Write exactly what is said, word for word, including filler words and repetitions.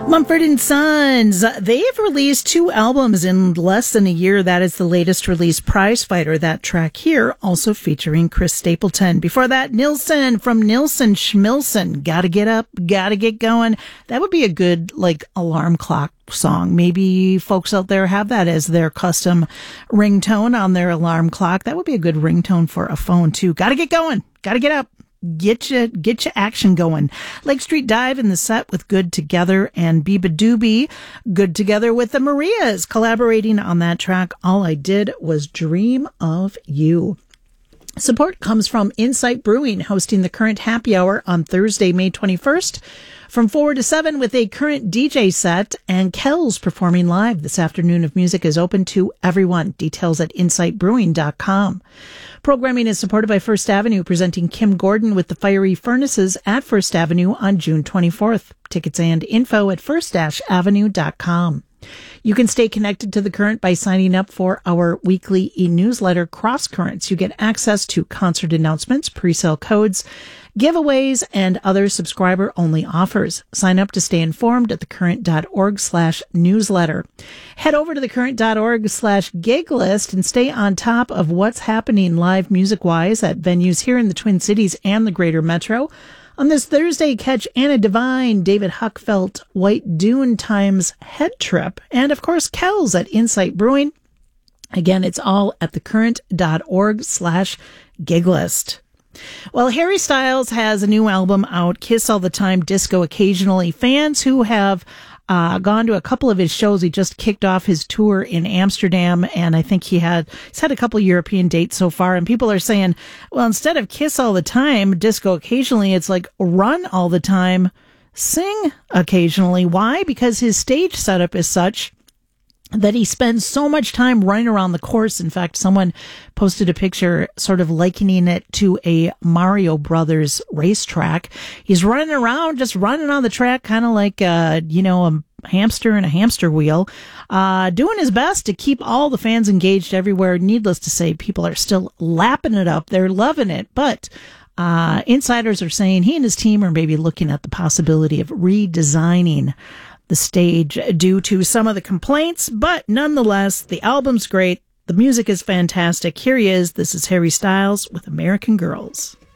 Mumford and Sons, they've released two albums in less than a year. That is the latest release, Prize Fighter. That track here, also featuring Chris Stapleton. Before that, Nilsson from Nilsson Schmilsson. Gotta get up, gotta get going. That would be a good, like, alarm clock song. Maybe folks out there have that as their custom ringtone on their alarm clock. That would be a good ringtone for a phone, too. Gotta get going, gotta get up. Get your, get your action going. Lake Street Dive in the set with Good Together, and Biba Doobie, Good Together with the Marias, collaborating on that track. All I Did Was Dream of You. Support comes from Insight Brewing, hosting the Current Happy Hour on Thursday, May twenty-first, from four to seven with a Current D J set, and Kells performing live. This afternoon of music is open to everyone. Details at insight brewing dot com. Programming is supported by First Avenue, presenting Kim Gordon with the Fiery Furnaces at First Avenue on June twenty-fourth. Tickets and info at first avenue dot com. You can stay connected to The Current by signing up for our weekly e-newsletter, Cross Currents. You get access to concert announcements, pre-sale codes, giveaways, and other subscriber-only offers. Sign up to stay informed at thecurrent.org slash newsletter. Head over to thecurrent.org slash gig list and stay on top of what's happening live music-wise at venues here in the Twin Cities and the greater metro. On this Thursday, catch Anna Devine, David Huckfelt, White Dune Times Head Trip, and of course, Kells at Insight Brewing. Again, it's all at thecurrent.org slash giglist. Well, Harry Styles has a new album out, Kiss All the Time, Disco Occasionally. Fans who have uh, gone to a couple of his shows, he just kicked off his tour in Amsterdam, and I think he had he's had a couple European dates so far, and people are saying, well, instead of Kiss All the Time, Disco Occasionally, it's like Run All the Time, Sing Occasionally. Why? Because his stage setup is such that he spends so much time running around the course. In fact, someone posted a picture sort of likening it to a Mario Brothers racetrack. He's running around, just running on the track, kind of like, uh, you know, a hamster in a hamster wheel, uh, doing his best to keep all the fans engaged everywhere. Needless to say, people are still lapping it up. They're loving it. But uh, insiders are saying he and his team are maybe looking at the possibility of redesigning the stage due to some of the complaints, but nonetheless, the album's great. The music is fantastic. Here he is. This is Harry Styles with American Girls.